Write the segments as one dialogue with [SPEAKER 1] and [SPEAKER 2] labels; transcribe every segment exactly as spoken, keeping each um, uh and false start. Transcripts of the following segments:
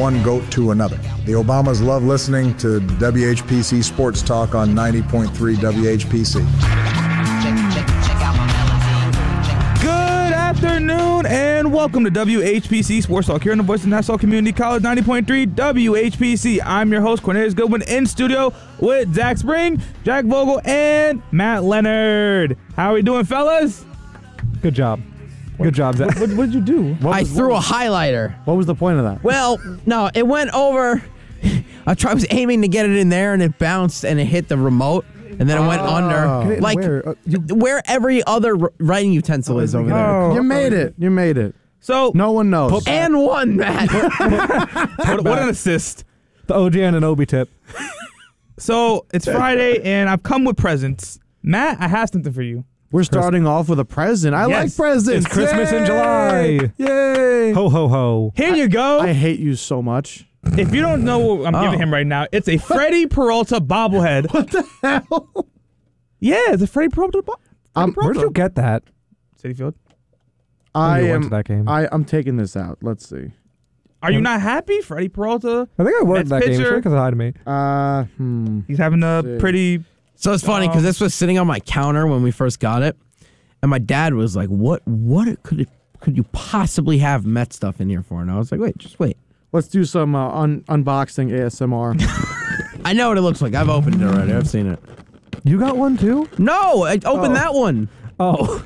[SPEAKER 1] one GOAT to another. The Obamas love listening to W H P C Sports Talk on ninety point three W H P C.
[SPEAKER 2] Good afternoon and welcome to W H P C Sports Talk here on the voice of Nassau Community College, ninety point three W H P C. I'm your host, Cornelius Goodwin, in studio with Zach Spring, Jack Vogel, and Matt Leonard. How are we doing, fellas?
[SPEAKER 3] Good job. Good job, Zach.
[SPEAKER 2] What, what did you do?
[SPEAKER 4] What I was, threw a highlighter.
[SPEAKER 3] What was the point of that?
[SPEAKER 4] Well, no, it went over. I, tried, I was aiming to get it in there, and it bounced, and it hit the remote, and then it went under. Like
[SPEAKER 3] where? Uh, you,
[SPEAKER 4] where every other r- writing utensil is over there.
[SPEAKER 2] Oh,
[SPEAKER 3] you made it. You made it.
[SPEAKER 2] So
[SPEAKER 3] No one knows.
[SPEAKER 4] And one, Matt.
[SPEAKER 2] what, what an assist.
[SPEAKER 3] The O G Anunoby tip.
[SPEAKER 2] So it's Friday, and I've come with presents. Matt, I have something for you.
[SPEAKER 3] We're starting off with a present. I
[SPEAKER 2] Yes.
[SPEAKER 3] like presents.
[SPEAKER 5] It's Christmas
[SPEAKER 3] Yay!
[SPEAKER 5] in July.
[SPEAKER 3] Yay!
[SPEAKER 5] Ho, ho, ho.
[SPEAKER 2] Here you go.
[SPEAKER 3] I hate you so much.
[SPEAKER 2] If you don't know what I'm
[SPEAKER 4] Oh.
[SPEAKER 2] giving him right now, it's a Freddie Peralta bobblehead.
[SPEAKER 3] What the hell?
[SPEAKER 2] Yeah, it's a Freddie Peralta bobblehead.
[SPEAKER 3] Um,
[SPEAKER 5] Where'd you get that?
[SPEAKER 2] City Field.
[SPEAKER 3] I
[SPEAKER 5] you went
[SPEAKER 3] am.
[SPEAKER 5] to that game.
[SPEAKER 3] I, I'm taking this out. Let's see.
[SPEAKER 2] Are you not happy? Freddie Peralta,
[SPEAKER 5] I think I won
[SPEAKER 2] Mets
[SPEAKER 5] that game.
[SPEAKER 2] pitcher.
[SPEAKER 5] Sure, because hi to me.
[SPEAKER 3] Uh, hmm.
[SPEAKER 2] he's having a
[SPEAKER 3] See.
[SPEAKER 2] pretty...
[SPEAKER 4] So it's funny, because this was sitting on my counter when we first got it, and my dad was like, what What could it, could you possibly have Met stuff in here for? And I was like, wait, just wait.
[SPEAKER 3] Let's do some uh, un- unboxing A S M R.
[SPEAKER 4] I know what it looks like. I've opened it already. I've seen it.
[SPEAKER 5] You got one too?
[SPEAKER 4] No, I opened
[SPEAKER 5] Oh.
[SPEAKER 4] that one.
[SPEAKER 5] Oh.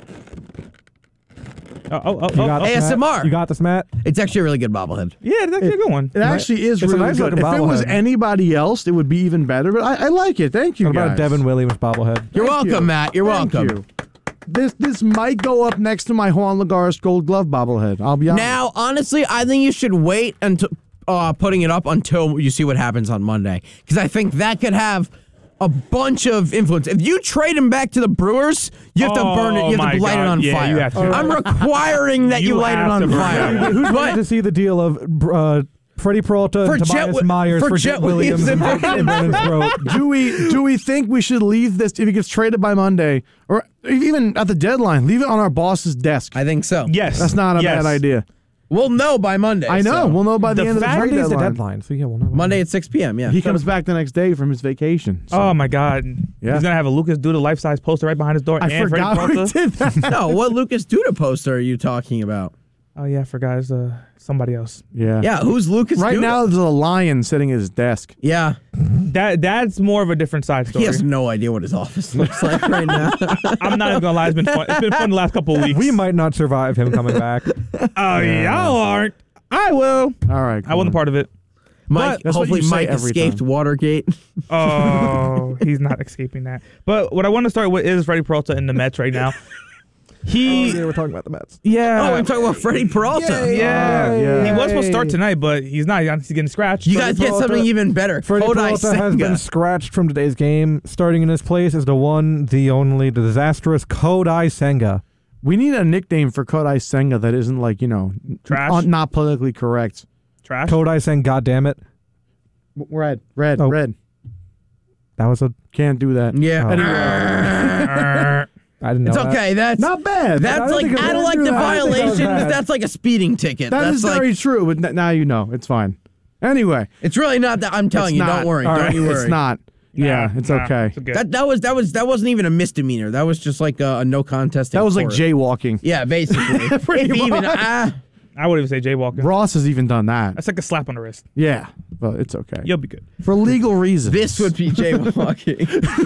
[SPEAKER 2] Oh, oh, oh,
[SPEAKER 5] You got
[SPEAKER 2] oh,
[SPEAKER 5] this,
[SPEAKER 4] A S M R.
[SPEAKER 5] Matt? You got this, Matt?
[SPEAKER 4] It's actually a really good bobblehead.
[SPEAKER 2] Yeah, it's actually a good one.
[SPEAKER 3] It actually is
[SPEAKER 5] It's a
[SPEAKER 3] really
[SPEAKER 5] nice
[SPEAKER 3] good. If
[SPEAKER 5] looking
[SPEAKER 3] it was
[SPEAKER 5] bobblehead.
[SPEAKER 3] anybody else, it would be even better. But I, I like it. Thank you,
[SPEAKER 5] What about
[SPEAKER 3] guys.
[SPEAKER 5] a Devin Williams bobblehead?
[SPEAKER 4] You're
[SPEAKER 3] Thank
[SPEAKER 4] welcome,
[SPEAKER 3] you.
[SPEAKER 4] Matt. You're
[SPEAKER 3] Thank
[SPEAKER 4] welcome.
[SPEAKER 3] you. This this might go up next to my Juan Lagares Gold Glove bobblehead. I'll be honest.
[SPEAKER 4] Now, honestly, I think you should wait until uh, putting it up until you see what happens on Monday, because I think that could have a bunch of influence. If you trade him back to the Brewers, you have to burn it. You
[SPEAKER 2] Oh
[SPEAKER 4] have to
[SPEAKER 2] my
[SPEAKER 4] light it
[SPEAKER 2] God.
[SPEAKER 4] on
[SPEAKER 2] Yeah,
[SPEAKER 4] fire.
[SPEAKER 2] you have to.
[SPEAKER 4] I'm requiring that you,
[SPEAKER 2] You
[SPEAKER 4] light it
[SPEAKER 2] have
[SPEAKER 4] on
[SPEAKER 2] to burn
[SPEAKER 4] fire.
[SPEAKER 2] it.
[SPEAKER 5] Who's
[SPEAKER 4] But
[SPEAKER 5] ready to see the deal of uh, Freddie Peralta
[SPEAKER 4] For
[SPEAKER 5] and
[SPEAKER 4] Jet
[SPEAKER 5] Tobias
[SPEAKER 4] Wi-
[SPEAKER 5] Myers
[SPEAKER 4] for
[SPEAKER 5] for
[SPEAKER 4] Jet
[SPEAKER 5] Jet Williams
[SPEAKER 4] Williams
[SPEAKER 5] and
[SPEAKER 4] and
[SPEAKER 5] Brennan's throat?
[SPEAKER 3] do we do we think we should leave this if he gets traded by Monday, or even at the deadline, leave it on our boss's desk?
[SPEAKER 4] I think so.
[SPEAKER 2] Yes.
[SPEAKER 3] That's not a
[SPEAKER 2] yes.
[SPEAKER 3] bad idea.
[SPEAKER 4] We'll know by Monday.
[SPEAKER 3] I know.
[SPEAKER 4] so.
[SPEAKER 3] We'll know by the,
[SPEAKER 2] The
[SPEAKER 3] end of the
[SPEAKER 2] fact
[SPEAKER 3] trade
[SPEAKER 5] Monday's the
[SPEAKER 3] deadline.
[SPEAKER 5] deadline, so yeah, we'll know.
[SPEAKER 4] Monday at six p.m., yeah.
[SPEAKER 3] He comes back the next day from his vacation. so-
[SPEAKER 2] Oh, my God.
[SPEAKER 3] Yeah.
[SPEAKER 2] He's going to have a Lucas Duda life-size poster right behind his door.
[SPEAKER 3] I
[SPEAKER 2] and
[SPEAKER 3] forgot
[SPEAKER 2] Freddie
[SPEAKER 3] we
[SPEAKER 2] Peralta.
[SPEAKER 3] did that.
[SPEAKER 4] No, what Lucas Duda poster are you talking about?
[SPEAKER 2] Oh, yeah, I forgot. It's uh, somebody else.
[SPEAKER 3] Yeah.
[SPEAKER 4] Yeah, who's Lucas
[SPEAKER 3] Right
[SPEAKER 4] Duda?
[SPEAKER 3] now, there's a lion sitting at his desk.
[SPEAKER 4] Yeah.
[SPEAKER 2] That That's more of a different side story.
[SPEAKER 4] He has no idea what his office looks like right now.
[SPEAKER 2] I'm not even going to lie. It's been fun. It's been fun the last couple of weeks.
[SPEAKER 5] We might not survive him coming back.
[SPEAKER 2] Oh, y'all aren't. I will.
[SPEAKER 3] All right.
[SPEAKER 2] I wasn't part of it.
[SPEAKER 4] Mike,
[SPEAKER 3] That's what
[SPEAKER 4] hopefully
[SPEAKER 3] you say
[SPEAKER 4] Mike
[SPEAKER 3] every
[SPEAKER 4] escaped
[SPEAKER 3] time.
[SPEAKER 4] Watergate.
[SPEAKER 2] Oh, he's not escaping that. But what I want to start with is Freddie Peralta in the Mets right now. He,
[SPEAKER 5] yeah, we're talking about the Mets.
[SPEAKER 2] yeah.
[SPEAKER 4] Oh, I'm talking about Freddie Peralta.
[SPEAKER 2] Yeah.
[SPEAKER 3] Yeah.
[SPEAKER 2] He was supposed to start tonight, but he's not. He's getting scratched.
[SPEAKER 4] You
[SPEAKER 5] Freddie
[SPEAKER 4] guys get
[SPEAKER 5] Peralta-
[SPEAKER 4] something even better.
[SPEAKER 5] Freddie
[SPEAKER 4] Kodai
[SPEAKER 5] Peralta has been
[SPEAKER 4] Senga.
[SPEAKER 5] scratched from today's game. Starting in his place is the one, the only, the disastrous Kodai Senga.
[SPEAKER 3] We need a nickname for Kodai Senga that isn't like, you know,
[SPEAKER 2] Trash?
[SPEAKER 3] un- not politically correct.
[SPEAKER 2] Trash.
[SPEAKER 5] Kodai Senga, goddammit.
[SPEAKER 3] Red, red,
[SPEAKER 5] Oh.
[SPEAKER 3] red.
[SPEAKER 5] That was a.
[SPEAKER 3] Can't do that.
[SPEAKER 4] Yeah.
[SPEAKER 5] Oh. I didn't know
[SPEAKER 4] It's
[SPEAKER 5] that.
[SPEAKER 4] okay. That's
[SPEAKER 3] Not bad.
[SPEAKER 5] I
[SPEAKER 4] that's
[SPEAKER 5] don't
[SPEAKER 4] like
[SPEAKER 5] think it
[SPEAKER 4] out of
[SPEAKER 5] was
[SPEAKER 4] like
[SPEAKER 5] true.
[SPEAKER 4] the
[SPEAKER 5] I don't think that was
[SPEAKER 4] violations.
[SPEAKER 5] bad.
[SPEAKER 4] That's like a speeding ticket.
[SPEAKER 3] That
[SPEAKER 4] that's
[SPEAKER 3] is
[SPEAKER 4] like
[SPEAKER 3] very true, but n- now you know. It's fine. Anyway.
[SPEAKER 4] it's really not that. I'm telling
[SPEAKER 3] it's
[SPEAKER 4] you.
[SPEAKER 3] not.
[SPEAKER 4] Don't worry.
[SPEAKER 3] All
[SPEAKER 4] Don't
[SPEAKER 3] right,
[SPEAKER 4] you worry.
[SPEAKER 3] It's not.
[SPEAKER 2] Nah,
[SPEAKER 3] yeah, it's
[SPEAKER 2] nah,
[SPEAKER 3] okay.
[SPEAKER 2] it's good.
[SPEAKER 4] That that was that was that wasn't even a misdemeanor. That was just like a, a no contest.
[SPEAKER 3] That
[SPEAKER 4] in
[SPEAKER 3] was like
[SPEAKER 4] court.
[SPEAKER 3] jaywalking.
[SPEAKER 4] Yeah, basically.
[SPEAKER 3] Pretty
[SPEAKER 4] if even
[SPEAKER 3] much.
[SPEAKER 4] ah,
[SPEAKER 2] I would even say jaywalking.
[SPEAKER 3] Ross has even done that.
[SPEAKER 2] That's like a slap on the wrist.
[SPEAKER 3] Yeah, but it's okay.
[SPEAKER 2] You'll be good.
[SPEAKER 3] For legal reasons.
[SPEAKER 4] this would be jaywalking.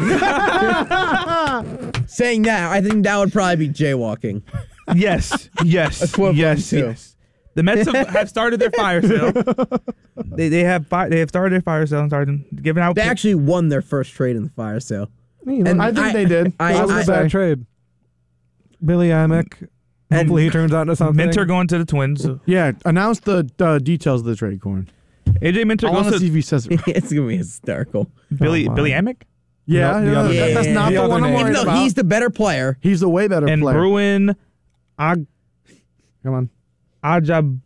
[SPEAKER 4] Saying that, I think that would probably be jaywalking.
[SPEAKER 2] Yes. Yes.
[SPEAKER 4] Equivalent
[SPEAKER 2] yes.
[SPEAKER 4] to.
[SPEAKER 2] Yes. The Mets have, have started their fire sale. They they have fi- they have started their fire sale and started giving out.
[SPEAKER 4] They actually won their first trade in the fire sale.
[SPEAKER 5] You know,
[SPEAKER 4] And
[SPEAKER 3] I think
[SPEAKER 4] I-
[SPEAKER 3] they did.
[SPEAKER 4] I-
[SPEAKER 5] that was
[SPEAKER 4] I-
[SPEAKER 5] a bad trade. Billy Amick. Hopefully he turns out into something.
[SPEAKER 2] Minter going to the Twins.
[SPEAKER 3] Yeah, announce the uh, details of the trade, Corn.
[SPEAKER 2] A J Minter
[SPEAKER 3] I want
[SPEAKER 2] goes
[SPEAKER 3] to see
[SPEAKER 2] to
[SPEAKER 3] if he says it.
[SPEAKER 4] It's gonna be hysterical.
[SPEAKER 2] Billy
[SPEAKER 5] Oh, my.
[SPEAKER 2] Billy Amick
[SPEAKER 3] Yeah,
[SPEAKER 5] the
[SPEAKER 3] yeah,
[SPEAKER 5] other
[SPEAKER 3] that-
[SPEAKER 4] name.
[SPEAKER 3] that's not
[SPEAKER 5] The
[SPEAKER 3] the,
[SPEAKER 5] other
[SPEAKER 3] one I'm
[SPEAKER 5] name.
[SPEAKER 3] worried
[SPEAKER 4] Even though
[SPEAKER 3] about.
[SPEAKER 4] he's the better player,
[SPEAKER 3] He's the way better
[SPEAKER 2] and
[SPEAKER 3] player.
[SPEAKER 2] Bruin Ag-
[SPEAKER 3] Come on.
[SPEAKER 2] Ajabani.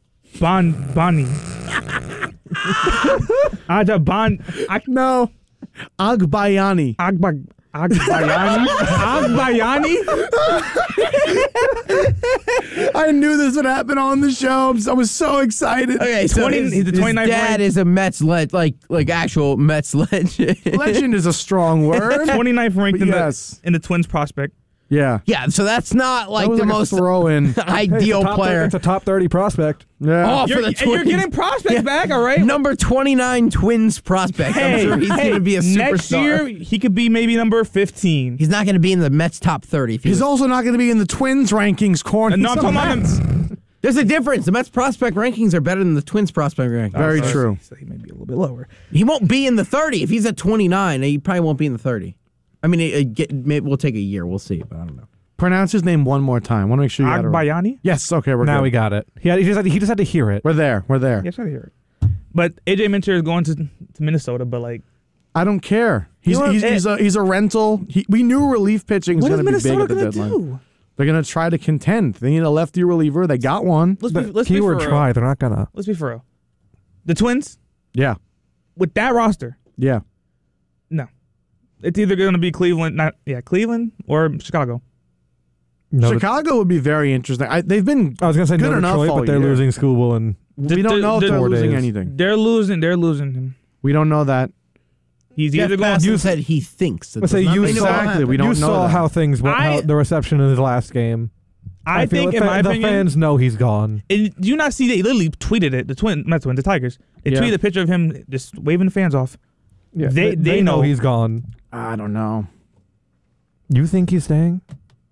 [SPEAKER 2] Ajaban Ag-
[SPEAKER 3] No. Agbayani.
[SPEAKER 2] Agbag Agbayani? Agbayani?
[SPEAKER 3] I knew this would happen on the show. I was so excited.
[SPEAKER 4] Okay, so
[SPEAKER 2] twenty
[SPEAKER 4] his,
[SPEAKER 2] he's the
[SPEAKER 4] his
[SPEAKER 2] twenty-ninth
[SPEAKER 4] dad
[SPEAKER 2] ranked-
[SPEAKER 4] is a Mets le- like like actual Mets legend.
[SPEAKER 3] Legend is a strong word.
[SPEAKER 2] twenty-ninth ranked
[SPEAKER 3] But
[SPEAKER 2] in,
[SPEAKER 3] yes.
[SPEAKER 2] the, in the Twins prospect.
[SPEAKER 3] Yeah.
[SPEAKER 4] Yeah, so that's not like
[SPEAKER 3] That was
[SPEAKER 4] the
[SPEAKER 3] like
[SPEAKER 4] most
[SPEAKER 3] a throw in.
[SPEAKER 5] Hey, it's a
[SPEAKER 4] ideal
[SPEAKER 5] top
[SPEAKER 4] player.
[SPEAKER 5] thirty, it's a top thirty prospect.
[SPEAKER 3] Yeah.
[SPEAKER 4] Oh, for
[SPEAKER 2] You're,
[SPEAKER 4] the
[SPEAKER 2] and you're
[SPEAKER 4] Twins.
[SPEAKER 2] getting prospects back, all right?
[SPEAKER 4] Number twenty-nine Twins prospect.
[SPEAKER 2] Hey,
[SPEAKER 4] I'm sure he's
[SPEAKER 2] hey,
[SPEAKER 4] going to be a superstar.
[SPEAKER 2] next year, he could be maybe number fifteen.
[SPEAKER 4] He's not going to be in the Mets top thirty. If he
[SPEAKER 3] He's
[SPEAKER 4] was-
[SPEAKER 3] also not going to be in the Twins rankings corner.
[SPEAKER 2] No, I'm talking about him.
[SPEAKER 4] There's a difference. The Mets prospect rankings are better than the Twins prospect rankings.
[SPEAKER 3] Very
[SPEAKER 2] So-
[SPEAKER 3] true.
[SPEAKER 2] So he may be a little bit lower.
[SPEAKER 4] He won't be in the thirty. If he's at twenty-nine, he probably won't be in the thirty. I mean, it, it get, maybe we'll take a year. We'll see, but I don't know.
[SPEAKER 3] Pronounce his name one more time. Want to make sure you got it right.
[SPEAKER 2] Agbayani?
[SPEAKER 3] Yes. Okay. We're
[SPEAKER 5] Now
[SPEAKER 3] good.
[SPEAKER 5] we got it. He, had, he, just had to, he just had to hear it.
[SPEAKER 3] We're there. We're there.
[SPEAKER 2] Yes, I hear it. But A J Minter is going to, to Minnesota, but like,
[SPEAKER 3] I don't care. He's
[SPEAKER 2] You know what?
[SPEAKER 3] he's, he's a he's a rental. He, we knew relief pitching was
[SPEAKER 2] what is
[SPEAKER 3] going to be big
[SPEAKER 2] Minnesota
[SPEAKER 3] at the
[SPEAKER 2] going to
[SPEAKER 3] deadline.
[SPEAKER 2] do?
[SPEAKER 3] They're going to try to contend. They need a lefty reliever. They got one.
[SPEAKER 2] Let's be,
[SPEAKER 5] The
[SPEAKER 2] let's be for
[SPEAKER 5] keyword
[SPEAKER 2] real.
[SPEAKER 5] try. They're not gonna.
[SPEAKER 2] Let's be for real. The Twins,
[SPEAKER 3] Yeah.
[SPEAKER 2] with that roster,
[SPEAKER 3] Yeah.
[SPEAKER 2] no. It's either going to be Cleveland, not yeah, Cleveland or Chicago.
[SPEAKER 5] No,
[SPEAKER 3] Chicago would be very interesting. I, they've been.
[SPEAKER 5] I was gonna say
[SPEAKER 3] good
[SPEAKER 5] no
[SPEAKER 3] enough
[SPEAKER 5] Detroit,
[SPEAKER 3] all
[SPEAKER 5] but they're
[SPEAKER 3] year.
[SPEAKER 5] losing Skubal and
[SPEAKER 3] We don't know if
[SPEAKER 2] the-
[SPEAKER 3] they're
[SPEAKER 5] Four
[SPEAKER 3] losing
[SPEAKER 5] days.
[SPEAKER 3] anything.
[SPEAKER 2] They're losing. They're losing him.
[SPEAKER 3] We don't know that.
[SPEAKER 2] He's
[SPEAKER 4] Jeff
[SPEAKER 2] either going
[SPEAKER 4] Passan
[SPEAKER 2] to
[SPEAKER 4] said he thinks. That
[SPEAKER 5] let's say
[SPEAKER 4] does not
[SPEAKER 5] you
[SPEAKER 4] mean it
[SPEAKER 5] saw
[SPEAKER 4] will
[SPEAKER 3] Exactly,
[SPEAKER 4] happen.
[SPEAKER 3] we don't
[SPEAKER 5] you
[SPEAKER 3] know
[SPEAKER 5] saw
[SPEAKER 3] that.
[SPEAKER 5] how things went,
[SPEAKER 2] I-
[SPEAKER 5] how the reception in his last game.
[SPEAKER 2] I,
[SPEAKER 5] feel
[SPEAKER 2] think,
[SPEAKER 5] the
[SPEAKER 2] in
[SPEAKER 5] fa-
[SPEAKER 2] my
[SPEAKER 5] the
[SPEAKER 2] opinion,
[SPEAKER 5] fans know he's gone.
[SPEAKER 2] and do you not see they literally tweeted it? The twin, not twin, the Tigers. They
[SPEAKER 3] Yeah.
[SPEAKER 2] tweeted a picture of him just waving the fans off.
[SPEAKER 5] Yeah,
[SPEAKER 2] They- they
[SPEAKER 5] know
[SPEAKER 2] know.
[SPEAKER 5] he's gone.
[SPEAKER 3] I don't know.
[SPEAKER 5] You think he's staying?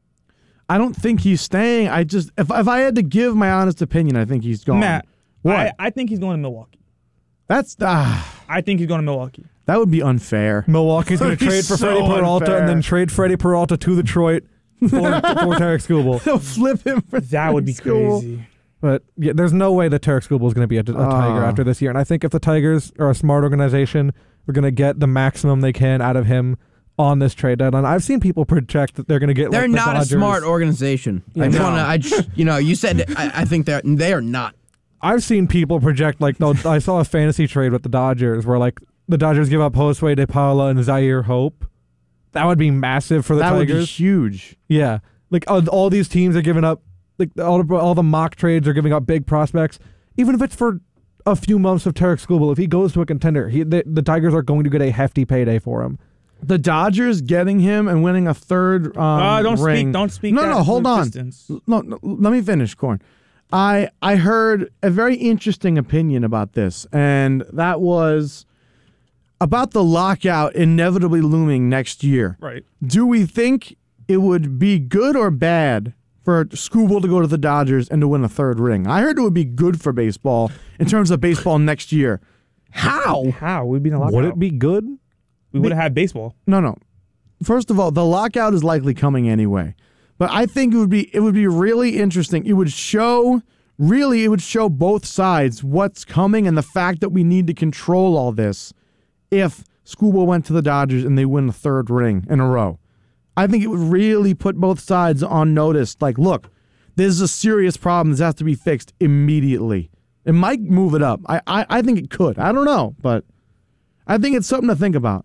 [SPEAKER 3] I don't think he's staying. I just if if I had to give my honest opinion, I think he's gone.
[SPEAKER 2] Matt,
[SPEAKER 3] What?
[SPEAKER 2] I, I think he's going to Milwaukee.
[SPEAKER 3] That's ah,
[SPEAKER 2] I think he's going to Milwaukee.
[SPEAKER 3] that would be unfair.
[SPEAKER 5] Milwaukee's going
[SPEAKER 3] That'd
[SPEAKER 5] to
[SPEAKER 3] be
[SPEAKER 5] trade for
[SPEAKER 3] so
[SPEAKER 5] Freddie Peralta
[SPEAKER 3] unfair.
[SPEAKER 5] and then trade Freddie Peralta to Detroit for, for Tarek Skubal.
[SPEAKER 3] They'll flip him. For
[SPEAKER 2] That would be
[SPEAKER 3] school.
[SPEAKER 2] crazy.
[SPEAKER 5] But yeah, there's no way that Tarek Skubal is going to be a, a Tiger
[SPEAKER 3] Ah.
[SPEAKER 5] after this year. And I think if the Tigers are a smart organization, they're going to get the maximum they can out of him on this trade deadline. I've seen people project that they're going to get.
[SPEAKER 4] They're
[SPEAKER 5] like, the
[SPEAKER 4] not
[SPEAKER 5] Dodgers.
[SPEAKER 4] a smart organization. I
[SPEAKER 3] I
[SPEAKER 4] just
[SPEAKER 3] know.
[SPEAKER 4] want to. I just, you know, you said I, I think they're they are not.
[SPEAKER 5] I've seen people project like no. I saw a fantasy trade with the Dodgers where like the Dodgers give up Josue De Paula and Zaire Hope. That would be massive for the
[SPEAKER 3] That would be
[SPEAKER 5] Tigers.
[SPEAKER 3] huge.
[SPEAKER 5] Yeah, like all, all these teams are giving up. Like all the, all the mock trades are giving up big prospects, even if it's for a few months of Tarek Skubal. If he goes to a contender, he, the, the Tigers are going to get a hefty payday for him.
[SPEAKER 3] The Dodgers getting him and winning a third um,
[SPEAKER 2] Uh, don't
[SPEAKER 3] ring.
[SPEAKER 2] speak. Don't speak.
[SPEAKER 3] No,
[SPEAKER 2] that
[SPEAKER 3] no,
[SPEAKER 2] into
[SPEAKER 3] hold on.
[SPEAKER 2] existence.
[SPEAKER 3] No, no, let me finish, Corn. I I heard a very interesting opinion about this, and that was about the lockout inevitably looming next year.
[SPEAKER 2] Right.
[SPEAKER 3] Do we think it would be good or bad for Skubal to go to the Dodgers and to win a third ring? I heard it would be good for baseball in terms of baseball next year.
[SPEAKER 4] How?
[SPEAKER 2] How? We'd be in a lockout.
[SPEAKER 5] Would it be good?
[SPEAKER 2] We would have had baseball.
[SPEAKER 3] No, no. First of all, the lockout is likely coming anyway. But I think it would be it would be really interesting. It would show really it would show both sides what's coming and the fact that we need to control all this if Skubal went to the Dodgers and they win the third ring in a row. I think it would really put both sides on notice. Like, look, this is a serious problem. This has to be fixed immediately. It might move it up. I, I, I think it could. I don't know, but I think it's something to think about.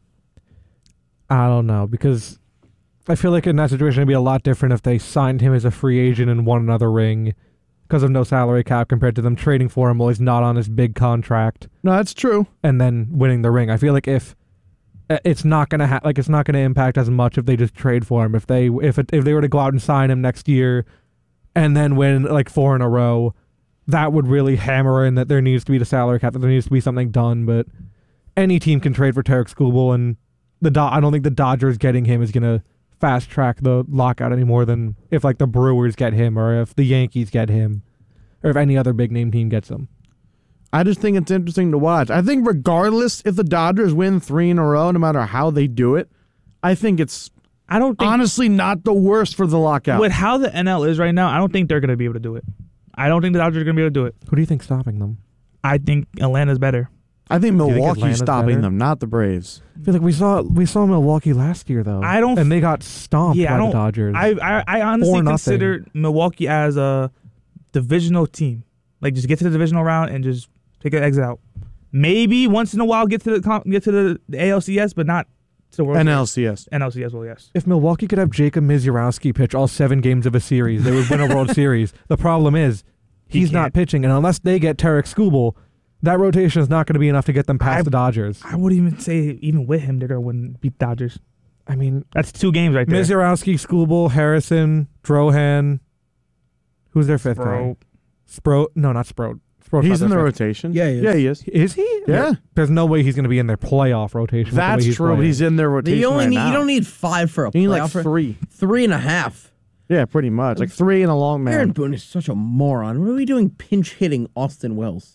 [SPEAKER 5] I don't know because I feel like in that situation it'd be a lot different if they signed him as a free agent and won another ring because of no salary cap compared to them trading for him while he's not on his big contract
[SPEAKER 3] No, that's true.
[SPEAKER 5] and then winning the ring. I feel like if uh, it's not gonna ha- like it's not gonna impact as much if they just trade for him. If they if it, if they were to go out and sign him next year and then win like four in a row, that would really hammer in that there needs to be the salary cap, that there needs to be something done. But any team can trade for Tarek Skubal, and the Do- I don't think the Dodgers getting him is gonna fast track the lockout any more than if like the Brewers get him or if the Yankees get him or if any other big name team gets him.
[SPEAKER 3] I just think it's interesting to watch. I think regardless if the Dodgers win three in a row, no matter how they do it, I think it's
[SPEAKER 2] I don't think
[SPEAKER 3] honestly not the worst for the lockout.
[SPEAKER 2] with how the N L is right now. I don't think they're going to be able to do it. I don't think the Dodgers are going to be able to do it.
[SPEAKER 5] Who do you think's stopping them?
[SPEAKER 2] I think Atlanta's better.
[SPEAKER 3] I think
[SPEAKER 5] you think
[SPEAKER 3] Milwaukee's
[SPEAKER 5] Atlanta's
[SPEAKER 3] stopping
[SPEAKER 5] better?
[SPEAKER 3] them, not the Braves.
[SPEAKER 5] I feel like we saw we saw Milwaukee last year though.
[SPEAKER 2] I don't
[SPEAKER 5] and they got stomped
[SPEAKER 2] Yeah,
[SPEAKER 5] by
[SPEAKER 2] I don't.
[SPEAKER 5] the Dodgers.
[SPEAKER 2] I I, I honestly
[SPEAKER 5] Four nothing.
[SPEAKER 2] consider Milwaukee as a divisional team. Like just get to the divisional round and just take an exit out. Maybe once in a while get to the com- get to the, the A L C S, but not to the World
[SPEAKER 3] N
[SPEAKER 2] Series.
[SPEAKER 3] L C S.
[SPEAKER 2] N L C as well, yes.
[SPEAKER 5] If Milwaukee could have Jacob Misiorowski pitch all seven games of a series, they would win a World Series. The problem is
[SPEAKER 2] He
[SPEAKER 5] he's not
[SPEAKER 2] can't.
[SPEAKER 5] pitching, and unless they get Tarek Skubal, that rotation is not going to be enough to get them past
[SPEAKER 2] I-
[SPEAKER 5] the Dodgers.
[SPEAKER 2] I wouldn't even say even with him they're gonna win beat the Dodgers.
[SPEAKER 5] I mean,
[SPEAKER 2] That's two games right there.
[SPEAKER 5] Misiorowski, Skubal, Harrison, Drohan. Who's their fifth
[SPEAKER 2] Bro.
[SPEAKER 5] guy? Spro? No, not Spro. Spro's
[SPEAKER 3] He's
[SPEAKER 5] not
[SPEAKER 3] in the
[SPEAKER 5] their fifth.
[SPEAKER 3] rotation.
[SPEAKER 4] Yeah, he is.
[SPEAKER 3] Yeah, he is.
[SPEAKER 5] Is he?
[SPEAKER 3] Yeah.
[SPEAKER 5] There's no way he's going to be in their playoff rotation. with the way
[SPEAKER 3] That's
[SPEAKER 5] he's
[SPEAKER 3] true. But
[SPEAKER 5] playing.
[SPEAKER 3] he's in their rotation
[SPEAKER 4] You only
[SPEAKER 3] right
[SPEAKER 4] need,
[SPEAKER 3] now.
[SPEAKER 4] you don't need five for a
[SPEAKER 3] You need
[SPEAKER 4] playoff.
[SPEAKER 3] like
[SPEAKER 4] for-
[SPEAKER 3] three.
[SPEAKER 4] Three and a half.
[SPEAKER 3] Yeah, pretty much. Like three and a long
[SPEAKER 4] Aaron
[SPEAKER 3] man.
[SPEAKER 4] Boone is such a moron. What are we doing pinch hitting Austin Wells?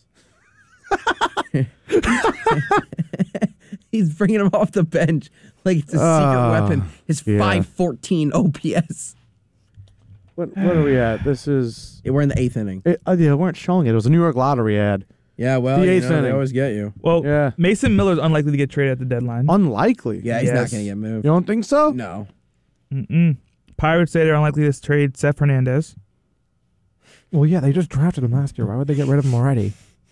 [SPEAKER 4] He's bringing him off the bench like it's a secret
[SPEAKER 3] Uh,
[SPEAKER 4] weapon. His
[SPEAKER 3] yeah.
[SPEAKER 4] five fourteen O P S.
[SPEAKER 3] What, what are we at? This is.
[SPEAKER 4] Yeah, we're in the eighth inning.
[SPEAKER 3] It, oh, yeah, they weren't showing it. It was a New York Lottery ad.
[SPEAKER 4] Yeah, well,
[SPEAKER 3] The
[SPEAKER 4] you
[SPEAKER 3] eighth
[SPEAKER 4] know, they
[SPEAKER 3] inning.
[SPEAKER 4] always get you.
[SPEAKER 2] Well,
[SPEAKER 3] Yeah.
[SPEAKER 2] Mason Miller's unlikely to get traded at the deadline.
[SPEAKER 3] Unlikely.
[SPEAKER 4] Yeah, he's not
[SPEAKER 2] Yes.
[SPEAKER 4] going to get moved.
[SPEAKER 3] You don't think so?
[SPEAKER 4] No.
[SPEAKER 2] Mm-mm. Pirates say they're unlikely to trade Seth Hernandez.
[SPEAKER 5] Well, yeah, they just drafted him last year. Why would they get rid of him already?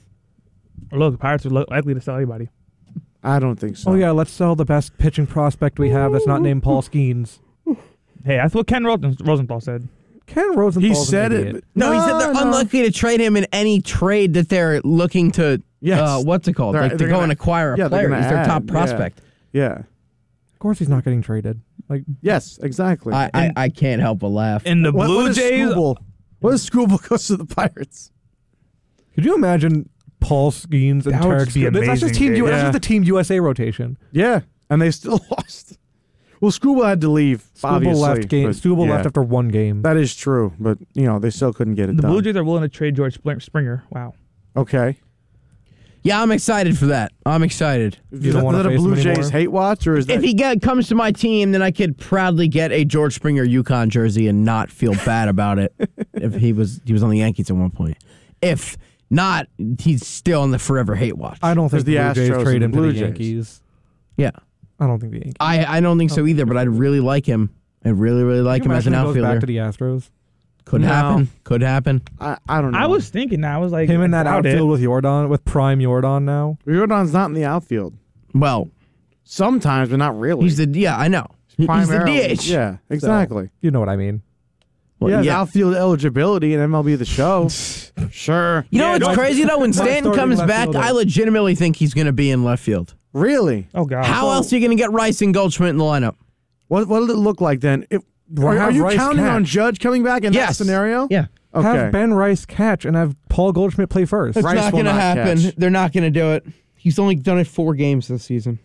[SPEAKER 2] Or look, the Pirates are lo- likely to sell anybody.
[SPEAKER 3] I don't think so.
[SPEAKER 5] Oh, yeah, let's sell the best pitching prospect we have that's not named Paul Skeens.
[SPEAKER 2] Hey, that's what Ken Rosen- Rosenthal said.
[SPEAKER 5] Ken Rosenthal.
[SPEAKER 3] He said it. but-
[SPEAKER 4] No, he said they're
[SPEAKER 3] no.
[SPEAKER 4] unlikely to trade him in any trade that they're looking to.
[SPEAKER 3] Yes.
[SPEAKER 4] Uh, what's it called?
[SPEAKER 3] They're-
[SPEAKER 4] like to
[SPEAKER 3] they're
[SPEAKER 4] go
[SPEAKER 3] gonna-
[SPEAKER 4] and acquire a
[SPEAKER 3] yeah, they're
[SPEAKER 4] player.
[SPEAKER 3] gonna
[SPEAKER 4] He's their
[SPEAKER 3] add,
[SPEAKER 4] top
[SPEAKER 3] yeah.
[SPEAKER 4] prospect.
[SPEAKER 3] Yeah.
[SPEAKER 5] Of course he's not getting traded. Like,
[SPEAKER 3] Yes, exactly.
[SPEAKER 4] I, I I can't help but laugh.
[SPEAKER 2] In the
[SPEAKER 3] what,
[SPEAKER 2] Blue
[SPEAKER 3] what is
[SPEAKER 2] Jays,
[SPEAKER 3] Skubal? What is Skubal goes to the Pirates?
[SPEAKER 5] could you imagine Paul Skeens and
[SPEAKER 2] That would
[SPEAKER 5] Tarek
[SPEAKER 2] just be
[SPEAKER 5] Skubal? That's
[SPEAKER 2] amazing,
[SPEAKER 5] just team.
[SPEAKER 2] dude.
[SPEAKER 5] U- That's
[SPEAKER 3] Yeah.
[SPEAKER 5] just the team U S A rotation.
[SPEAKER 3] Yeah, and they still lost. Well, Skubal had to leave.
[SPEAKER 5] Skubal
[SPEAKER 3] obviously,
[SPEAKER 5] left game.
[SPEAKER 3] but
[SPEAKER 5] Skubal
[SPEAKER 3] yeah,
[SPEAKER 5] left after one game.
[SPEAKER 3] That is true, but you know they still couldn't get it
[SPEAKER 2] the
[SPEAKER 3] done.
[SPEAKER 2] Blue Jays are willing to trade George Spl- Springer. Wow.
[SPEAKER 3] Okay.
[SPEAKER 4] Yeah, I'm excited for that. I'm excited.
[SPEAKER 3] Is
[SPEAKER 5] don't
[SPEAKER 3] that,
[SPEAKER 5] wanna
[SPEAKER 3] is that a
[SPEAKER 5] face him
[SPEAKER 3] Blue Jays
[SPEAKER 5] anymore?
[SPEAKER 3] hate watch, or is that
[SPEAKER 4] If he get, comes to my team, then I could proudly get a George Springer Yukon jersey and not feel bad about it. If he was he was on the Yankees at one point. If not, he's still on the forever hate watch.
[SPEAKER 5] I don't think
[SPEAKER 3] the
[SPEAKER 5] the Blue Jays
[SPEAKER 3] Astros
[SPEAKER 5] trade
[SPEAKER 3] and
[SPEAKER 5] him to
[SPEAKER 3] Blue
[SPEAKER 5] the
[SPEAKER 3] Jays.
[SPEAKER 5] Yankees.
[SPEAKER 4] yeah,
[SPEAKER 5] I don't think the Yankees.
[SPEAKER 4] I I don't think so either. But I'd really like him. I really really like
[SPEAKER 5] Can
[SPEAKER 4] him
[SPEAKER 5] you
[SPEAKER 4] as an
[SPEAKER 5] imagine he goes
[SPEAKER 4] outfielder.
[SPEAKER 5] back to the Astros.
[SPEAKER 4] Could
[SPEAKER 3] No.
[SPEAKER 4] happen. Could happen.
[SPEAKER 3] I, I don't know.
[SPEAKER 2] I was thinking that. I was like,
[SPEAKER 5] Him in that
[SPEAKER 2] doubt it.
[SPEAKER 5] outfield with Jordan, with prime Jordan now.
[SPEAKER 3] Jordan's not in the outfield.
[SPEAKER 4] Well,
[SPEAKER 3] Sometimes, but not really.
[SPEAKER 4] he's the yeah. I know. He's the
[SPEAKER 3] Primarily-
[SPEAKER 4] D H.
[SPEAKER 3] Yeah, exactly.
[SPEAKER 5] You know what I mean.
[SPEAKER 4] Well,
[SPEAKER 3] he has
[SPEAKER 4] yeah.
[SPEAKER 3] outfield eligibility in M L B The Show. Sure.
[SPEAKER 4] You know
[SPEAKER 2] Yeah,
[SPEAKER 4] what's
[SPEAKER 2] don't-
[SPEAKER 4] crazy though? When
[SPEAKER 5] not
[SPEAKER 4] Stanton
[SPEAKER 5] starting
[SPEAKER 4] comes
[SPEAKER 5] left
[SPEAKER 4] back,
[SPEAKER 5] fielder.
[SPEAKER 4] I legitimately think he's going to be in left field.
[SPEAKER 3] Really?
[SPEAKER 2] Oh God.
[SPEAKER 4] How else are you going to get Rice and Goldschmidt in the lineup?
[SPEAKER 3] What What did it look like then? If,
[SPEAKER 5] Well,
[SPEAKER 3] are, are
[SPEAKER 5] have
[SPEAKER 3] you
[SPEAKER 5] Rice
[SPEAKER 3] counting
[SPEAKER 5] catch.
[SPEAKER 3] on Judge coming back in
[SPEAKER 4] Yes.
[SPEAKER 3] that scenario?
[SPEAKER 4] Yeah.
[SPEAKER 3] Okay.
[SPEAKER 5] Have Ben Rice catch and have Paul Goldschmidt play first.
[SPEAKER 3] Rice
[SPEAKER 4] It's not
[SPEAKER 3] will
[SPEAKER 4] going to
[SPEAKER 3] not
[SPEAKER 4] happen.
[SPEAKER 3] catch.
[SPEAKER 4] They're not going to do it. He's only done it four games this season.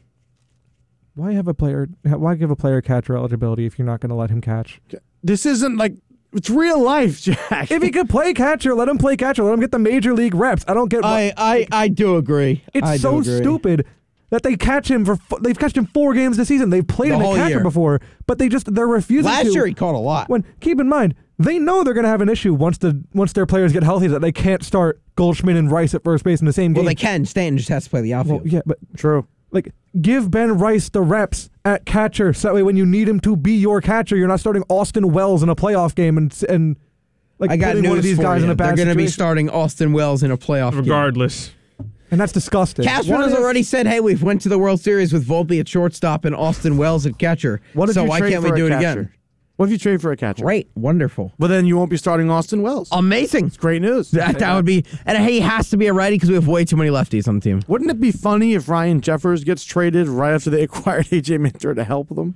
[SPEAKER 5] Why have a player? Why give a player catcher eligibility if you're not going to let him catch?
[SPEAKER 3] This isn't like it's real life, Jack.
[SPEAKER 5] If he could play catcher, let him play catcher. Let him get the major league reps. I don't get. why-
[SPEAKER 4] I, I, I do agree.
[SPEAKER 5] it's
[SPEAKER 4] I do
[SPEAKER 5] so
[SPEAKER 4] agree.
[SPEAKER 5] stupid that they catch him for. f- They've catched him four games this season. They've played
[SPEAKER 4] The
[SPEAKER 5] him
[SPEAKER 4] whole
[SPEAKER 5] a catcher
[SPEAKER 4] year.
[SPEAKER 5] before, but they just they're refusing
[SPEAKER 4] Last
[SPEAKER 5] to.
[SPEAKER 4] year he caught a lot.
[SPEAKER 5] When keep in mind they know they're going to have an issue once the once their players get healthy that they can't start Goldschmidt and Rice at first base in the same
[SPEAKER 4] well,
[SPEAKER 5] game.
[SPEAKER 4] they can. Stanton just has to play the outfield.
[SPEAKER 5] Well, yeah, but
[SPEAKER 3] True.
[SPEAKER 5] like give Ben Rice the reps at catcher, so that way when you need him to be your catcher, you're not starting Austin Wells in a playoff game and and like
[SPEAKER 4] I got
[SPEAKER 5] putting
[SPEAKER 4] news
[SPEAKER 5] one of these
[SPEAKER 4] for
[SPEAKER 5] guys
[SPEAKER 4] you.
[SPEAKER 5] in a bad
[SPEAKER 4] They're going to be
[SPEAKER 5] situation.
[SPEAKER 4] starting Austin Wells in a playoff game.
[SPEAKER 2] Regardless.
[SPEAKER 5] and that's disgusting.
[SPEAKER 4] Cashman
[SPEAKER 5] What
[SPEAKER 4] has
[SPEAKER 5] if-
[SPEAKER 4] already said, "Hey, we've went to the World Series with Volpe at shortstop and Austin Wells at catcher.
[SPEAKER 3] What if
[SPEAKER 4] so
[SPEAKER 3] you
[SPEAKER 4] why
[SPEAKER 3] trade
[SPEAKER 4] can't
[SPEAKER 3] for
[SPEAKER 4] we
[SPEAKER 3] a
[SPEAKER 4] do it
[SPEAKER 3] catcher?
[SPEAKER 4] again?"
[SPEAKER 3] What if you trade for a catcher?
[SPEAKER 4] Great, wonderful,
[SPEAKER 3] Well, then you won't be starting Austin Wells.
[SPEAKER 4] amazing.
[SPEAKER 3] Great news.
[SPEAKER 4] That, that would be, and he has to be a righty because we have way too many lefties on the team.
[SPEAKER 3] Wouldn't it be funny if Ryan Jeffers gets traded right after they acquired A J Minter to help them?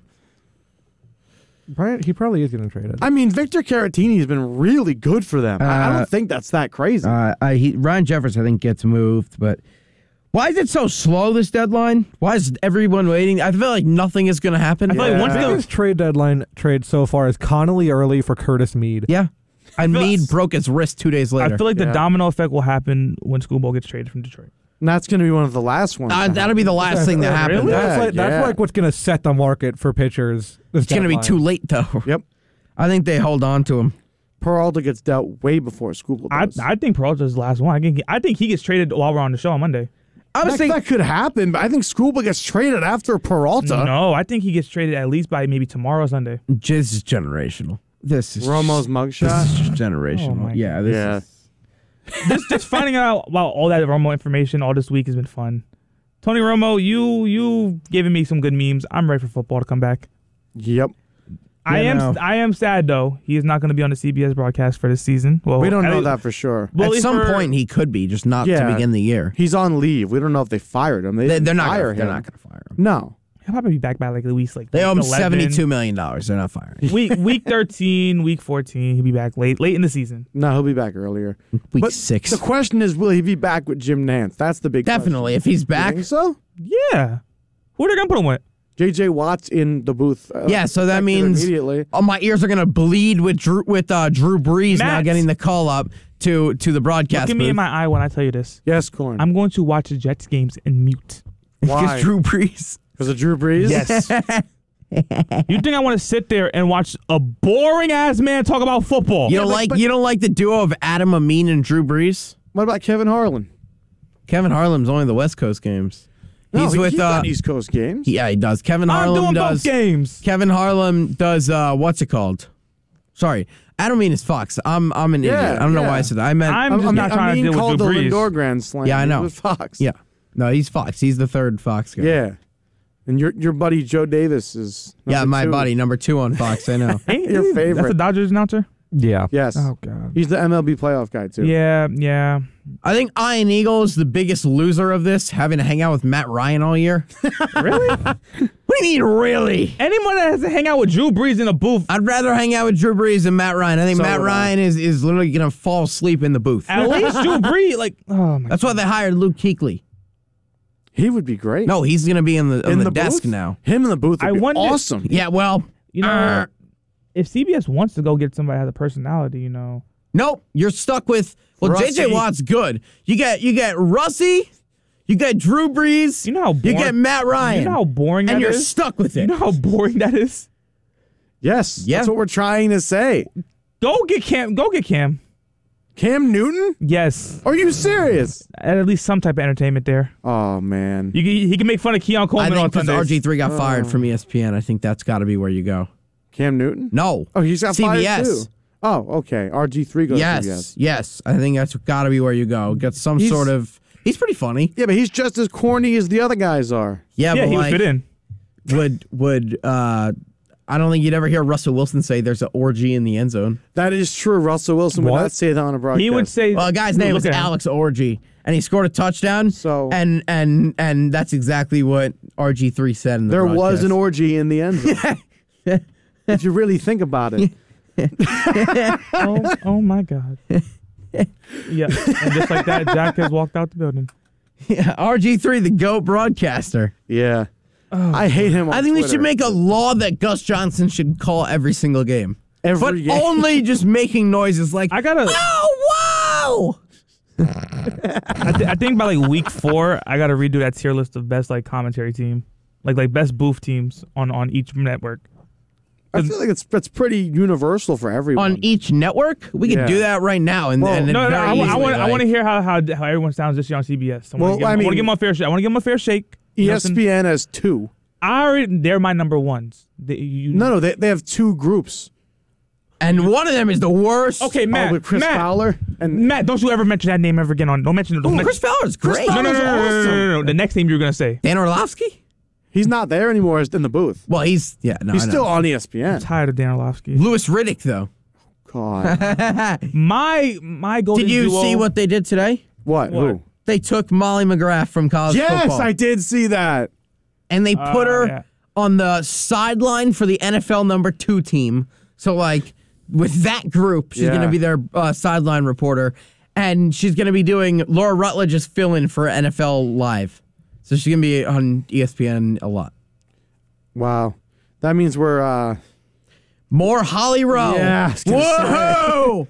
[SPEAKER 5] Brian, he probably is getting traded.
[SPEAKER 3] I mean, Victor Caratini has been really good for them. I I
[SPEAKER 4] Uh,
[SPEAKER 3] don't think that's that crazy.
[SPEAKER 4] Uh, I, he, Ryan Jeffers, I think, gets moved, but why is it so slow this deadline? Why is everyone waiting? I feel like nothing is going to happen.
[SPEAKER 2] I feel like
[SPEAKER 3] Yeah.
[SPEAKER 2] once
[SPEAKER 5] the
[SPEAKER 2] the
[SPEAKER 5] biggest trade deadline trade so far is Connolly early for Curtis Mead.
[SPEAKER 4] yeah, and
[SPEAKER 2] feel-
[SPEAKER 4] Meade broke his wrist two days later.
[SPEAKER 2] I feel like the
[SPEAKER 3] Yeah.
[SPEAKER 2] domino effect will happen when Schoolball gets traded from Detroit.
[SPEAKER 3] and that's going to be one of the last ones.
[SPEAKER 4] uh,
[SPEAKER 3] to
[SPEAKER 4] that'll be the
[SPEAKER 3] happen.
[SPEAKER 4] last thing that happens.
[SPEAKER 2] Really?
[SPEAKER 5] That's
[SPEAKER 3] Yeah,
[SPEAKER 5] like that's
[SPEAKER 3] yeah.
[SPEAKER 5] like what's going to set the market for pitchers. This
[SPEAKER 4] It's going to be
[SPEAKER 5] deadline.
[SPEAKER 4] too late, though.
[SPEAKER 3] Yep.
[SPEAKER 4] I think they hold on to him.
[SPEAKER 3] Peralta gets dealt way before Skubal
[SPEAKER 2] I,
[SPEAKER 3] does.
[SPEAKER 2] I think Peralta's the last one. I think, I think he gets traded while we're on the show on Monday.
[SPEAKER 4] I was
[SPEAKER 3] that,
[SPEAKER 4] thinking,
[SPEAKER 3] that could happen, but I think Skubal gets traded after Peralta.
[SPEAKER 2] No, I think he gets traded at least by maybe tomorrow or Sunday.
[SPEAKER 4] this is generational. This is
[SPEAKER 3] Romo's
[SPEAKER 4] This
[SPEAKER 3] mugshot.
[SPEAKER 4] is generational.
[SPEAKER 2] Oh, my
[SPEAKER 4] yeah, this
[SPEAKER 3] Yeah.
[SPEAKER 4] is.
[SPEAKER 2] Just, just finding out about all that Romo information all this week has been fun. Tony Romo, you you giving me some good memes. I'm ready for football to come back.
[SPEAKER 3] Yep.
[SPEAKER 2] I
[SPEAKER 4] Yeah,
[SPEAKER 2] am
[SPEAKER 4] no.
[SPEAKER 2] I am sad though. He is not going to be on the C B S broadcast for this season. Well,
[SPEAKER 3] We don't
[SPEAKER 2] at
[SPEAKER 3] know
[SPEAKER 2] least-
[SPEAKER 3] that for sure.
[SPEAKER 2] well, at
[SPEAKER 4] At
[SPEAKER 2] least
[SPEAKER 4] some
[SPEAKER 2] for-
[SPEAKER 4] point, he could be, just not to
[SPEAKER 3] Yeah.
[SPEAKER 4] begin the year.
[SPEAKER 3] He's on leave. We don't know if they fired him. They,
[SPEAKER 4] They,
[SPEAKER 3] didn't
[SPEAKER 4] they're not.
[SPEAKER 3] fire
[SPEAKER 4] Gonna,
[SPEAKER 3] him.
[SPEAKER 4] they're not going to fire him.
[SPEAKER 3] No.
[SPEAKER 2] he'll probably be back by like at least like
[SPEAKER 4] They owe him
[SPEAKER 2] week eleven.
[SPEAKER 4] seventy-two million dollars. They're not firing him.
[SPEAKER 2] week week thirteen, week fourteen. He'll be back late late in the season.
[SPEAKER 3] No, he'll be back earlier.
[SPEAKER 4] Week
[SPEAKER 3] But
[SPEAKER 4] six.
[SPEAKER 3] The question is, will he be back with Jim Nance? That's the big
[SPEAKER 4] Definitely. If he's
[SPEAKER 3] question.
[SPEAKER 4] back.
[SPEAKER 3] You think so?
[SPEAKER 2] Yeah. Who are they going to put him with?
[SPEAKER 3] J J Watt's in the booth. Uh,
[SPEAKER 4] Yeah, so that
[SPEAKER 3] effective
[SPEAKER 4] means
[SPEAKER 3] immediately.
[SPEAKER 4] oh, my ears are going to bleed with Drew, with uh, Drew Brees now
[SPEAKER 2] Matt.
[SPEAKER 4] getting the call up to, to the broadcast
[SPEAKER 2] Look at me
[SPEAKER 4] booth.
[SPEAKER 2] in my eye when I tell you this.
[SPEAKER 3] Yes, Corn.
[SPEAKER 2] I'm going to watch the Jets games in mute.
[SPEAKER 3] Why?
[SPEAKER 4] Because Drew Brees.
[SPEAKER 3] Because of Drew Brees?
[SPEAKER 2] Yes. You think I want to sit there and watch a boring ass man talk about football?
[SPEAKER 4] You don't
[SPEAKER 3] but-
[SPEAKER 4] like
[SPEAKER 3] but-
[SPEAKER 4] you don't like the duo of Adam Amin and Drew Brees?
[SPEAKER 3] What about Kevin Harlan?
[SPEAKER 4] Kevin Harlan's only the West Coast games.
[SPEAKER 3] No,
[SPEAKER 4] He's
[SPEAKER 3] he-
[SPEAKER 4] with
[SPEAKER 3] he's
[SPEAKER 4] uh,
[SPEAKER 3] done East Coast games.
[SPEAKER 4] yeah, he does. Kevin
[SPEAKER 2] I'm
[SPEAKER 4] Harlan
[SPEAKER 2] doing
[SPEAKER 4] does.
[SPEAKER 2] both games.
[SPEAKER 4] Kevin Harlan does. Uh, what's it called? Sorry, Adam Amin is Fox. I'm I'm an
[SPEAKER 3] Yeah,
[SPEAKER 4] idiot. I don't know
[SPEAKER 3] yeah.
[SPEAKER 4] why I said that. I meant.
[SPEAKER 2] I'm just not trying to
[SPEAKER 3] Amin
[SPEAKER 2] deal with
[SPEAKER 3] called
[SPEAKER 2] Drew
[SPEAKER 3] the
[SPEAKER 2] Brees.
[SPEAKER 3] Lindor Grand Slam.
[SPEAKER 4] Yeah, I
[SPEAKER 3] He
[SPEAKER 4] know.
[SPEAKER 3] was Fox.
[SPEAKER 4] yeah, no, he's Fox. He's the third Fox guy.
[SPEAKER 3] Yeah. And your your buddy Joe Davis is
[SPEAKER 4] yeah,
[SPEAKER 3] number
[SPEAKER 4] my
[SPEAKER 3] two.
[SPEAKER 4] buddy number two on Fox. I know.
[SPEAKER 2] Ain't
[SPEAKER 3] Your
[SPEAKER 2] he- That's
[SPEAKER 3] favorite.
[SPEAKER 2] the Dodgers announcer?
[SPEAKER 5] Yeah.
[SPEAKER 3] Yes.
[SPEAKER 2] Oh, God.
[SPEAKER 3] He's the M L B playoff guy too.
[SPEAKER 2] Yeah, yeah.
[SPEAKER 4] I think Ian Eagle is the biggest loser of this, having to hang out with Matt Ryan all year.
[SPEAKER 2] Really?
[SPEAKER 4] What do you mean, really?
[SPEAKER 2] Anyone that has to hang out with Drew Brees in a booth,
[SPEAKER 4] I'd rather hang out with Drew Brees than Matt Ryan. I think
[SPEAKER 3] So
[SPEAKER 4] Matt
[SPEAKER 3] would I.
[SPEAKER 4] Ryan is, is literally going to fall asleep in the booth.
[SPEAKER 2] at least Drew Brees, like, oh my
[SPEAKER 4] That's why they hired Luke Kuechly.
[SPEAKER 3] He would be great.
[SPEAKER 4] No, he's going to be in the, on
[SPEAKER 3] in
[SPEAKER 4] the,
[SPEAKER 3] the,
[SPEAKER 4] desk
[SPEAKER 3] booth?
[SPEAKER 4] now.
[SPEAKER 3] Him in the booth would
[SPEAKER 2] I
[SPEAKER 3] be
[SPEAKER 2] wonder-
[SPEAKER 3] awesome.
[SPEAKER 4] Yeah, well,
[SPEAKER 2] You know,
[SPEAKER 4] uh,
[SPEAKER 2] if C B S wants to go get somebody that has a personality, you know.
[SPEAKER 4] nope, you're stuck with, well, J J
[SPEAKER 3] Russie.
[SPEAKER 4] Watt's good. You get you get Russie, you get Drew Brees,
[SPEAKER 2] You know how
[SPEAKER 4] you
[SPEAKER 2] boring,
[SPEAKER 4] get Matt Ryan,
[SPEAKER 2] You know how boring
[SPEAKER 4] and
[SPEAKER 2] that
[SPEAKER 4] you're
[SPEAKER 2] is?
[SPEAKER 4] stuck with
[SPEAKER 2] You
[SPEAKER 4] it.
[SPEAKER 2] know how boring that is?
[SPEAKER 3] Yes.
[SPEAKER 4] Yeah.
[SPEAKER 3] That's what we're trying to say.
[SPEAKER 2] Go get Cam. Go get Cam.
[SPEAKER 3] Cam Newton?
[SPEAKER 2] Yes.
[SPEAKER 3] Are you serious?
[SPEAKER 2] At least some type of entertainment there.
[SPEAKER 3] Oh man.
[SPEAKER 2] You can, he can make fun of Keon
[SPEAKER 4] I
[SPEAKER 2] Coleman on
[SPEAKER 4] think because
[SPEAKER 2] Sundays.
[SPEAKER 4] R G three got fired from E S P N, I think that's got to be where you go.
[SPEAKER 3] Cam Newton?
[SPEAKER 4] No.
[SPEAKER 3] Oh, he's got
[SPEAKER 4] C B S.
[SPEAKER 3] fired too. Oh, okay. R G three goes
[SPEAKER 4] Yes,
[SPEAKER 3] to C B S.
[SPEAKER 4] yes. I think that's got to be where you go. Get some
[SPEAKER 3] He's-
[SPEAKER 4] sort of. He's pretty funny.
[SPEAKER 3] Yeah, but he's just as corny as the other guys are.
[SPEAKER 4] Yeah,
[SPEAKER 2] Yeah,
[SPEAKER 4] but
[SPEAKER 2] he would
[SPEAKER 4] like,
[SPEAKER 2] fit in.
[SPEAKER 4] would would uh, I don't think you'd ever hear Russell Wilson say there's an orgy in the end zone.
[SPEAKER 3] That is true. Russell Wilson would
[SPEAKER 2] What?
[SPEAKER 3] not say that on a broadcast.
[SPEAKER 2] He would say.
[SPEAKER 4] Well, a guy's name
[SPEAKER 2] Look
[SPEAKER 4] was
[SPEAKER 2] at him.
[SPEAKER 4] Alex Orgy, and he scored a touchdown.
[SPEAKER 3] So-
[SPEAKER 4] and and and that's exactly what R G three said in the
[SPEAKER 3] there was
[SPEAKER 4] broadcast.
[SPEAKER 3] an orgy in the end zone. If you really think about it.
[SPEAKER 2] Oh, oh my God. Yeah, and just like that, Jack has walked out the building.
[SPEAKER 4] Yeah, R G three, the GOAT broadcaster.
[SPEAKER 3] Yeah. I hate him on
[SPEAKER 4] I think we
[SPEAKER 3] Twitter.
[SPEAKER 4] should make a law that Gus Johnson should call every single game.
[SPEAKER 3] Every
[SPEAKER 4] but
[SPEAKER 3] game.
[SPEAKER 4] only just making noises like,
[SPEAKER 2] I gotta.
[SPEAKER 4] oh, wow!
[SPEAKER 2] I, th- I think by like week four, I gotta redo that tier list of best like commentary team, like like best booth teams on on each network.
[SPEAKER 3] I feel like it's that's pretty universal for everyone.
[SPEAKER 4] On each network? We can
[SPEAKER 3] Yeah.
[SPEAKER 4] do that right now. And,
[SPEAKER 3] Well,
[SPEAKER 4] and
[SPEAKER 2] No, no, no
[SPEAKER 4] very
[SPEAKER 2] I, wa- I
[SPEAKER 4] easily,
[SPEAKER 2] want I
[SPEAKER 4] like-
[SPEAKER 2] want to hear how, how how everyone sounds this year on C B S. I
[SPEAKER 3] Well,
[SPEAKER 2] want to give,
[SPEAKER 3] I
[SPEAKER 2] I
[SPEAKER 3] mean-
[SPEAKER 2] give them a fair shake. I want to give them a fair shake.
[SPEAKER 3] E
[SPEAKER 2] Nothing-
[SPEAKER 3] S P N has two.
[SPEAKER 2] I already, they're my number ones. They, you,
[SPEAKER 3] No, no, they, they have two groups.
[SPEAKER 4] And one of them is the worst.
[SPEAKER 2] Okay, Matt.
[SPEAKER 3] oh, with Chris
[SPEAKER 2] Matt,
[SPEAKER 3] Fowler and
[SPEAKER 2] Matt, don't you ever mention that name ever again on? Don't mention it. Don't
[SPEAKER 4] Ooh,
[SPEAKER 2] mention-
[SPEAKER 4] Chris Fowler's great.
[SPEAKER 2] No, no, no, no, no, no, no, no, no, no.
[SPEAKER 3] awesome.
[SPEAKER 2] The next name you're gonna say.
[SPEAKER 4] Dan Orlovsky?
[SPEAKER 3] he's not there anymore. He's in the booth.
[SPEAKER 4] Well, he's, yeah, no,
[SPEAKER 3] He's
[SPEAKER 4] I know.
[SPEAKER 3] still on E S P N.
[SPEAKER 2] I'm tired of Dan Orlovsky.
[SPEAKER 4] Louis Riddick, though.
[SPEAKER 3] God.
[SPEAKER 2] My my golden
[SPEAKER 4] Did you
[SPEAKER 2] duo,
[SPEAKER 4] see what they did today?
[SPEAKER 3] What?
[SPEAKER 2] What?
[SPEAKER 3] Who?
[SPEAKER 4] They took Molly McGrath from college
[SPEAKER 3] Yes,
[SPEAKER 4] football.
[SPEAKER 3] I did see that.
[SPEAKER 4] and they put
[SPEAKER 2] Oh,
[SPEAKER 4] her
[SPEAKER 2] yeah.
[SPEAKER 4] on the sideline for the N F L number two team. So, like, with that group, she's
[SPEAKER 3] Yeah.
[SPEAKER 4] going to be their uh, sideline reporter. And she's going to be doing Laura Rutledge's fill-in for N F L Live. So she's going to be on E S P N a lot.
[SPEAKER 3] Wow. That means we're uh
[SPEAKER 4] More Holly Rowe.
[SPEAKER 3] Yeah, I was gonna
[SPEAKER 4] Whoa!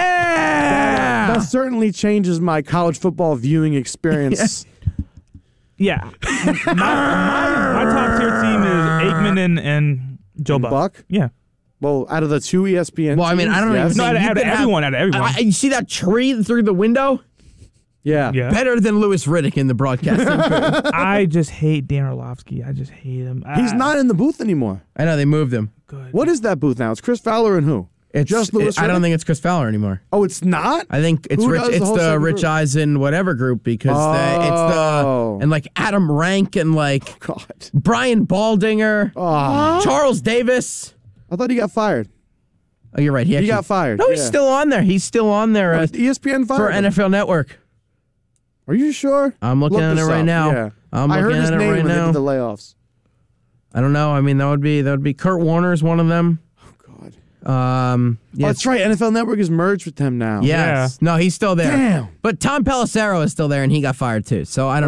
[SPEAKER 4] Yeah!
[SPEAKER 3] that certainly changes my college football viewing experience.
[SPEAKER 2] Yeah. my, my, my top tier team is Aikman and, and Joe Buck.
[SPEAKER 3] Buck?
[SPEAKER 2] Yeah.
[SPEAKER 3] Well, out of the two E S P N
[SPEAKER 4] Well, I mean, I don't
[SPEAKER 3] teams,
[SPEAKER 4] even
[SPEAKER 3] yes.
[SPEAKER 2] No,
[SPEAKER 4] think
[SPEAKER 2] out of,
[SPEAKER 4] you
[SPEAKER 2] out of
[SPEAKER 4] could have-
[SPEAKER 2] everyone, out of everyone.
[SPEAKER 4] I, you see that tree through the window?
[SPEAKER 3] Yeah.
[SPEAKER 2] yeah.
[SPEAKER 4] Better than Louis Riddick in the broadcasting booth.
[SPEAKER 2] I just hate Dan Orlovsky. I just hate him.
[SPEAKER 3] He's
[SPEAKER 2] Ah,
[SPEAKER 3] not in the booth anymore.
[SPEAKER 4] I know, they moved him.
[SPEAKER 2] good.
[SPEAKER 3] What is that booth now? It's Chris Fowler and who?
[SPEAKER 4] It's
[SPEAKER 3] Just Louis
[SPEAKER 4] I don't
[SPEAKER 3] Riddick?
[SPEAKER 4] think it's Chris Fowler anymore.
[SPEAKER 3] Oh, it's not?
[SPEAKER 4] I think it's
[SPEAKER 3] Who
[SPEAKER 4] Rich,
[SPEAKER 3] does the
[SPEAKER 4] it's
[SPEAKER 3] whole
[SPEAKER 4] the
[SPEAKER 3] second
[SPEAKER 4] Rich
[SPEAKER 3] group?
[SPEAKER 4] Eisen whatever group because they, it's
[SPEAKER 3] Oh.
[SPEAKER 4] the and like Adam Rank and like
[SPEAKER 3] God.
[SPEAKER 4] Brian Baldinger,
[SPEAKER 3] Oh,
[SPEAKER 4] Charles Davis.
[SPEAKER 3] I thought he got fired.
[SPEAKER 4] Oh, you're right. He,
[SPEAKER 3] He
[SPEAKER 4] actually,
[SPEAKER 3] got fired.
[SPEAKER 4] No, he's
[SPEAKER 3] yeah.
[SPEAKER 4] still on there. He's still on there uh,
[SPEAKER 3] E S P N fired
[SPEAKER 4] for
[SPEAKER 3] him.
[SPEAKER 4] N F L Network.
[SPEAKER 3] Are you sure?
[SPEAKER 4] I'm looking
[SPEAKER 3] Look
[SPEAKER 4] at it
[SPEAKER 3] this
[SPEAKER 4] right
[SPEAKER 3] up.
[SPEAKER 4] now.
[SPEAKER 3] Yeah.
[SPEAKER 4] I'm
[SPEAKER 3] I heard
[SPEAKER 4] looking
[SPEAKER 3] his
[SPEAKER 4] at it
[SPEAKER 3] name
[SPEAKER 4] right
[SPEAKER 3] when they
[SPEAKER 4] now.
[SPEAKER 3] did the layoffs.
[SPEAKER 4] I don't know. I mean, that would be that would be Kurt Warner's one of them.
[SPEAKER 3] God.
[SPEAKER 4] Um,
[SPEAKER 3] Oh,
[SPEAKER 4] yes.
[SPEAKER 3] that's right. N F L Network is merged with them now.
[SPEAKER 4] Yes. No, he's still there.
[SPEAKER 3] Damn.
[SPEAKER 4] But Tom Pelissero is still there, and he got fired too. So I don't.